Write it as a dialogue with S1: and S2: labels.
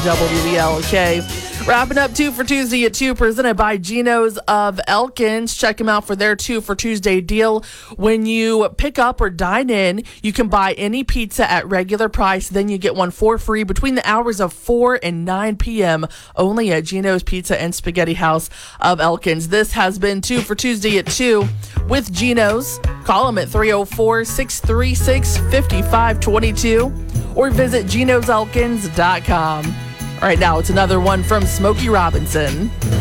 S1: WBLK. Wrapping up 2 for Tuesday at 2, presented by Geno's of Elkins. Check them out for their 2 for Tuesday deal. When you pick up or dine in, you can buy any pizza at regular price. Then you get one for free between the hours of 4 and 9 p.m. only at Geno's Pizza and Spaghetti House of Elkins. This has been 2 for Tuesday at 2 with Geno's. Call them at 304-636-5522 or visit genoselkins.com. All right, now it's another one from Smokey Robinson.